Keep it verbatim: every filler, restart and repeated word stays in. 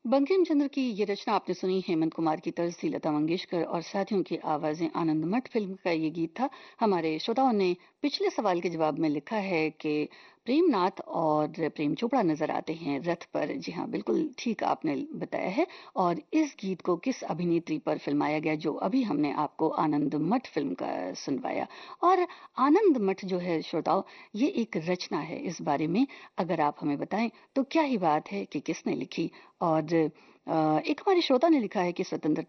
बंकिम चंद्र की ये रचना आपने सुनी, हेमंत कुमार की तर्ज थी, लता मंगेशकर और साथियों की आवाजें। आनंद मठ फिल्म का ये गीत था। हमारे श्रोताओं ने पिछले सवाल के जवाब में लिखा है कि प्रेमनाथ और प्रेम चोपड़ा नजर आते हैं रथ पर। जी हाँ, बिल्कुल ठीक आपने बताया है। और इस गीत को किस अभिनेत्री पर फिल्माया गया, जो अभी हमने आपको आनंद मठ फिल्म का सुनवाया। और आनंद मठ जो है श्रोताओं, ये एक रचना है। इस बारे में अगर आप हमें बताएं तो क्या ही बात है कि किसने लिखी। और अ, एक हमारे श्रोता ने लिखा है कि स्वतंत्रता